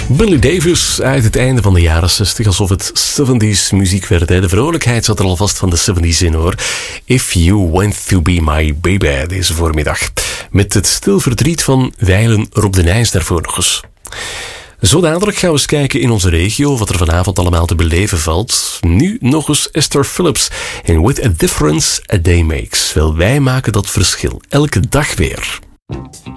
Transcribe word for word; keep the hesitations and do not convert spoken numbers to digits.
Billy Davis uit het einde van de jaren zestig, alsof het zeventies muziek werd. Hè. De vrolijkheid zat er alvast van de zeventies in, hoor. If You Want To Be My Baby, deze voormiddag. Met het stil verdriet van wijlen Rob de Nijs daarvoor nog eens. Zo dadelijk gaan we eens kijken in onze regio wat er vanavond allemaal te beleven valt. Nu nog eens Esther Phillips en With a Difference a Day Makes. Wel, wij maken dat verschil elke dag weer.